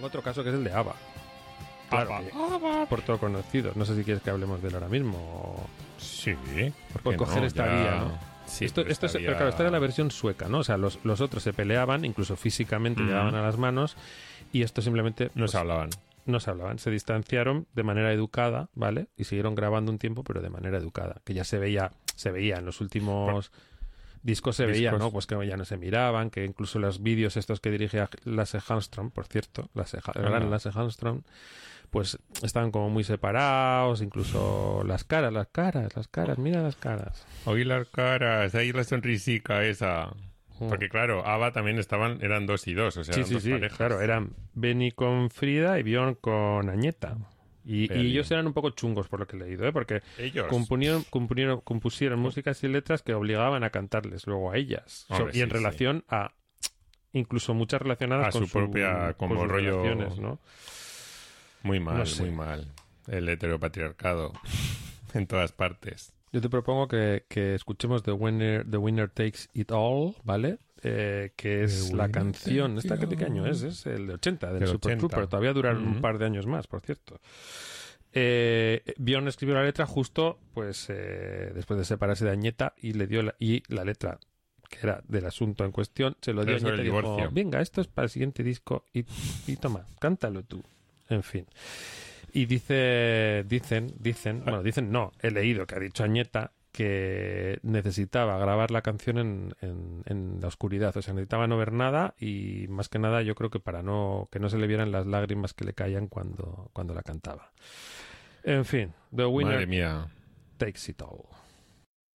tengo otro caso que es el de ABBA. Claro, que por todo conocido. No sé si quieres que hablemos de él ahora mismo o... Sí, por coger esta vía, ¿no? Sí, pero claro, esta era la versión sueca, ¿no? O sea, los otros se peleaban, incluso físicamente llegaban a las manos, y esto simplemente... No se hablaban. No se hablaban, se distanciaron de manera educada, ¿vale? Y siguieron grabando un tiempo, pero de manera educada. Que ya se veía en los últimos... discos se veía, ¿no? Pues que ya no se miraban, que incluso los vídeos estos que dirigía Lasse Hallström, por cierto, el gran Lasse Hallström, pues estaban como muy separados, incluso las caras, mira las caras. Oí las caras, ahí la sonrisica esa. Porque claro, ABBA también eran 2 y 2, o sea, eran dos parejas. Claro, eran Benny con Frida y Björn con Agneta. Y ellos eran un poco chungos por lo que he leído, ¿eh? Porque ellos compusieron músicas y letras que obligaban a cantarles luego a ellas. Hombre, y en relación a incluso muchas relacionadas a con su propia como con sus rollo relaciones, ¿no? Muy mal, No sé. muy mal. El heteropatriarcado en todas partes. Yo te propongo que escuchemos The Winner Takes It All, ¿vale? Que es la canción. ¿Esta de qué año es? Es el de 80, del Super Trooper. Todavía duraron un par de años más, por cierto. Björn escribió la letra justo pues después de separarse de Agneta y le dio la letra que era del asunto en cuestión, se lo dio a Agneta y dijo, venga, esto es para el siguiente disco y toma, cántalo tú. En fin. Y dicen, no, he leído que ha dicho Agneta que necesitaba grabar la canción en la oscuridad, o sea, necesitaba no ver nada y más que nada yo creo que para que no se le vieran las lágrimas que le caían cuando la cantaba. En fin, The Winner Takes It All.